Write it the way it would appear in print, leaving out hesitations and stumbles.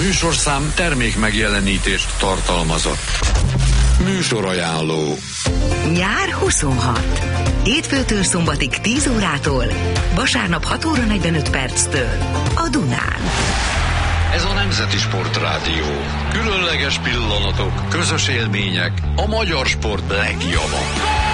műsorszám termék megjelenítést tartalmazott. Műsorajánló. Nyár 26. Hétfőtől szombatig 10 órától, vasárnap 6 óra 45 perctől a Dunán. Ez a Nemzeti Sportrádió. Különleges pillanatok, közös élmények, a magyar sport legjava.